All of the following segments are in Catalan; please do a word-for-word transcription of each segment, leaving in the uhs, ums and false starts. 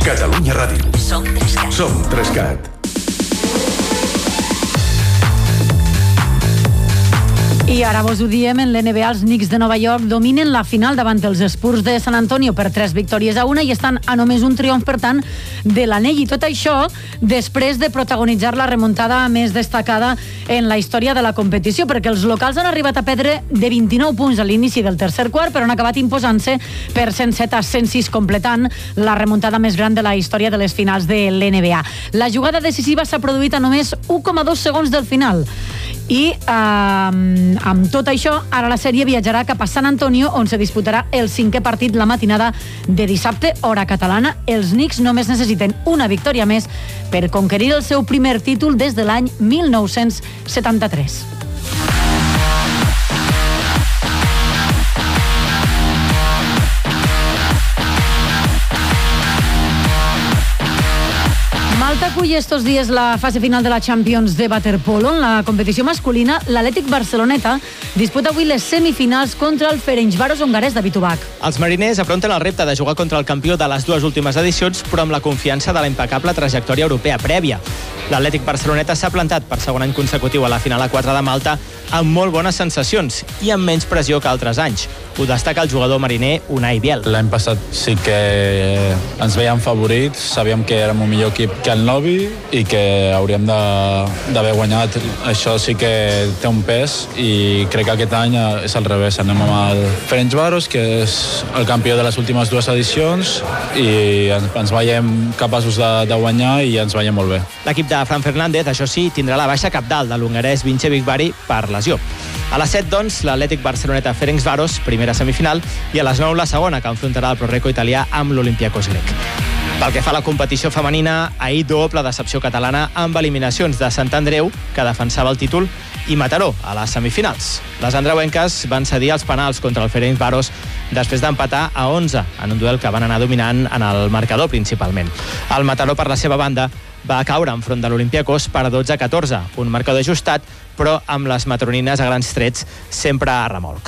Catalunya Ràdio. Som Trescat. Som Trescat. I ara vos ho diem, en l'N B A els Knicks de Nova York dominen la final davant els Spurs de San Antonio per tres victòries a una i estan a només un triomf, per tant, de l'anell. I tot això després de protagonitzar la remuntada més destacada en la història de la competició, perquè els locals han arribat a perdre de vint-i-nou punts a l'inici del tercer quart, però han acabat imposant-se per cent set a cent sis, completant la remuntada més gran de la història de les finals de l'N B A. La jugada decisiva s'ha produït a només u coma dos segons del final. I eh, amb tot això, ara la sèrie viatjarà cap a San Antonio, on se disputarà el cinquè partit la matinada de dissabte, hora catalana. Els Knicks només necessiten una victòria més per conquerir el seu primer títol des de l'any mil nou-cents setanta-tres. Malta acull estos dies la fase final de la Champions de waterpolo. En la competició masculina, l'Atlètic Barceloneta disputa avui les semifinals contra el Ferencváros hongarès de Vitubac. Els mariners afronten el repte de jugar contra el campió de les dues últimes edicions, però amb la confiança de la impecable trajectòria europea prèvia. L'Atlètic Barceloneta s'ha plantat per segon any consecutiu a la final a quatre de Malta amb molt bones sensacions i amb menys pressió que altres anys. Ho destaca el jugador mariner Unai Biel. L'any passat sí que ens veiem favorits, sabíem que érem un millor equip que el Novi i que hauríem d'haver guanyat. Això sí que té un pes i crec que aquest any és al revés. Anem amb el Ferencváros, que és el campió de les últimes dues edicions, i ens veiem capaços de, de guanyar i ens veiem molt bé. L'equip de Fran Fernández, això sí, tindrà la baixa cabdal de l'hongarès Vince Bigvari per lesió. A les set, doncs, l'Atlètic Barceloneta Ferencváros, primera semifinal, i a les nou la segona, que enfrontarà el Proreco italià amb l'Olympiakos grec. Pel que fa a la competició femenina, ahir doble decepció catalana amb eliminacions de Sant Andreu, que defensava el títol, i Mataró, a les semifinals. Les andreuenques van cedir els penals contra el Ferencváros després d'empatar a onze, en un duel que van anar dominant en el marcador principalment. El Mataró, per la seva banda, va caure enfront de l'Olympiakos per dotze a catorze, un marcador ajustat, però amb les matronines a grans trets sempre a remolc.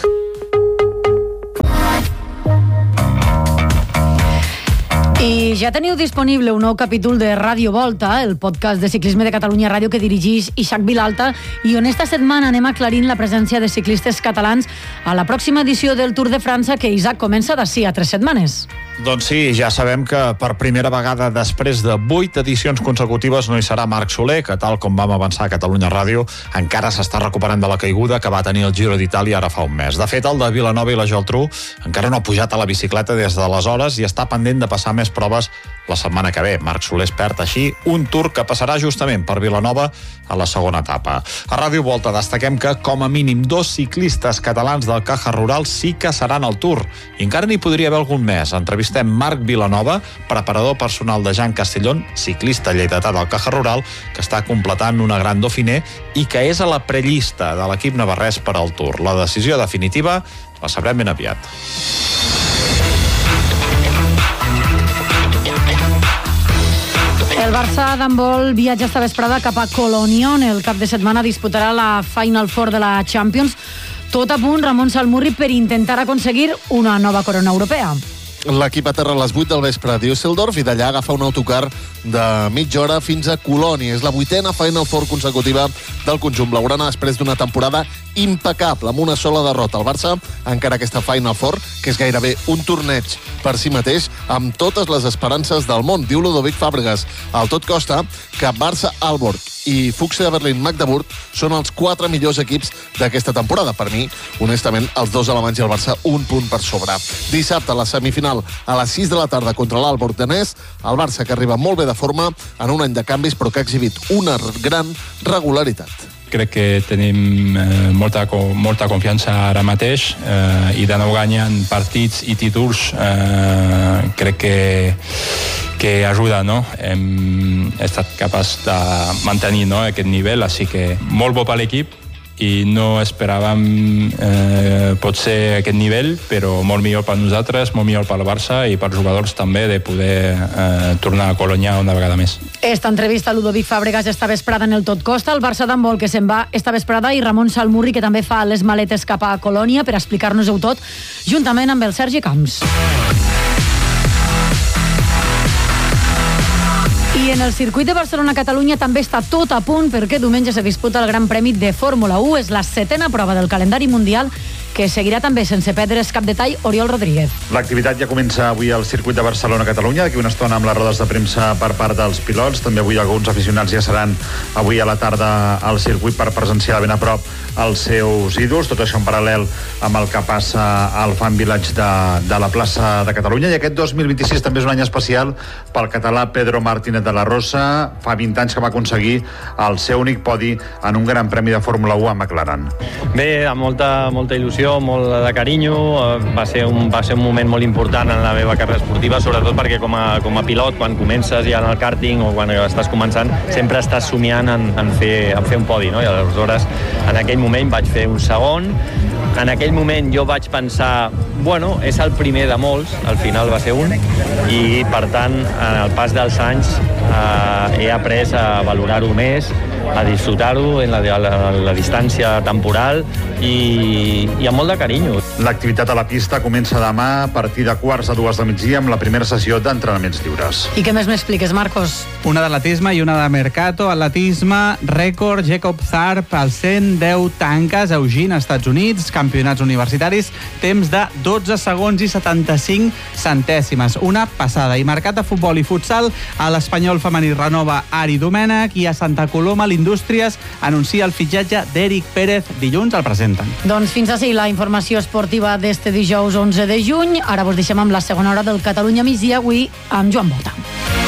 I ja teniu disponible un nou capítol de Ràdio Volta, el podcast de ciclisme de Catalunya Ràdio que dirigeix Isaac Vilalta, i on esta setmana anem aclarint la presència de ciclistes catalans a la pròxima edició del Tour de França, que, Isaac, comença d'ací a tres setmanes. Doncs sí, ja sabem que per primera vegada després de vuit edicions consecutives no hi serà Marc Soler, que tal com vam avançar a Catalunya Ràdio encara s'està recuperant de la caiguda que va tenir el Giro d'Itàlia ara fa un mes. De fet, el de Vilanova i la Geltrú encara no ha pujat a la bicicleta des d'aleshores i està pendent de passar més proves la setmana que ve. Marc Soler es perd així un Tour que passarà justament per Vilanova a la segona etapa. A Ràdio Volta destaquem que com a mínim dos ciclistes catalans del Caja Rural sí que seran al Tour. I encara n'hi podria haver algun més. Entrevistem Marc Vilanova, preparador personal de Jan Castellón, ciclista lleidatà del Caja Rural, que està completant una gran Dauphiné i que és a la prellista de l'equip navarrès per al Tour. La decisió definitiva la sabrem ben aviat. El Barça d'handbol viatja esta vesprada cap a Colònia, on el cap de setmana disputarà la Final Four de la Champions. Tot a punt, Ramon Salmurri, per intentar aconseguir una nova corona europea. L'equip aterra a les vuit del vespre a Düsseldorf i d'allà agafa un autocar de mitja hora fins a Colònia. És la vuitena Final Four consecutiva del conjunt blaugrana després d'una temporada impecable, amb una sola derrota. El Barça encara aquesta Final Four, que és gairebé un torneig per si mateix, amb totes les esperances del món, diu Ludovic Fàbregas. Al tot costa que Barça Aalborg i Fuchsia Berlin Magdeburg són els quatre millors equips d'aquesta temporada. Per mi, honestament, els dos alemanys i el Barça un punt per sobre. Dissabte, la semifinal a les sis de la tarda contra l'Aalborg danès, el Barça, que arriba molt bé de forma en un any de canvis, però que ha exhibit una gran regularitat. Crec que tenim eh, molta, molta confiança ara mateix eh, i de nou guanyant partits i títols eh, crec que, que ajuda, no? Hem estat capaç de mantenir, no, aquest nivell, així que molt bo per l'equip i no esperàvem eh, potser aquest nivell, però molt millor per nosaltres, molt millor per el Barça i pels jugadors també, de poder eh, tornar a Colònia una vegada més. Esta entrevista a Ludovic Fàbregas esta vesprada en el Tot Costa, el Barça d'handbol que se'n va esta vesprada, i Ramon Salmurri, que també fa les maletes cap a Colònia per explicar-nos-ho tot, juntament amb el Sergi Camps. en el circuit de Barcelona-Catalunya també està tot a punt perquè diumenge se disputa el Gran Premi de Fórmula u. És la setena prova del calendari mundial que seguirà també sense perdre's cap detall Oriol Rodríguez. L'activitat ja comença avui al circuit de Barcelona-Catalunya, d'aquí una estona amb les rodes de premsa per part dels pilots. També avui alguns aficionats ja seran avui a la tarda al circuit per presenciar ben a prop els seus ídols. Tot això en paral·lel amb el que passa al Fan Village de, de la plaça de Catalunya. I aquest dos mil vint-i-sis també és un any especial pel català Pedro Martínez de la Rosa. Fa vint anys que va aconseguir el seu únic podi en un Gran Premi de Fórmula u a McLaren. Bé, amb molta, molta il·lusió, molt de carinyo. Va ser, un, va ser un moment molt important en la meva carrera esportiva, sobretot perquè com a, com a pilot, quan comences ja en el karting o quan estàs començant, sempre estàs somiant en, en, fer, en fer un podi, no? I aleshores, en aquell moment vaig fer un segon. En aquell moment jo vaig pensar, bueno, és el primer de molts, al final va ser un, i per tant, en el pas dels anys eh, he après a valorar-ho més, a disfrutar-ho en la, la, la distància temporal i, i amb molt de carinyo. L'activitat a la pista comença demà a partir de quarts a dues de migdia amb la primera sessió d'entrenaments lliures. I què més m'expliques, Marcos? Una d'atletisme i una de Mercato. Atletisme, rècord, Jacob Tharp, als cent deu tanques, a Eugene, Estats Units, campionats universitaris, temps de dotze segons i setanta-cinc centèsimes. Una passada. I Mercat de futbol i futsal, a l'Espanyol femení renova Ari Domènech i a Santa Coloma l'Indústries anuncia el fitxatge d'Eric Pérez. Dilluns el presenten. Doncs fins així la informació esportiva d'este dijous onze de juny. Ara vos deixem amb la segona hora del Catalunya migdia, avui amb Joan Bota.